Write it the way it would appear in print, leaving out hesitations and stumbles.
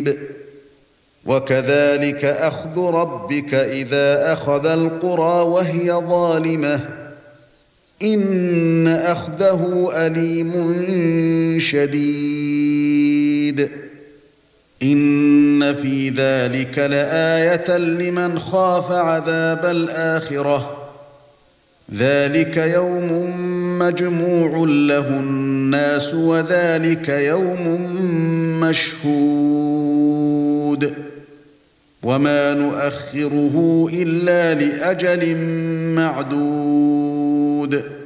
قريب وكذلك أخذ ربك إذا أخذ القرى وهي ظالمة إن أخذه أليم شديد إن في ذلك لآية لمن خاف عذاب الآخرة ذلك يوم مجموع له الناس وذلك يوم مشهود وما نؤخره إلا لأجل معدود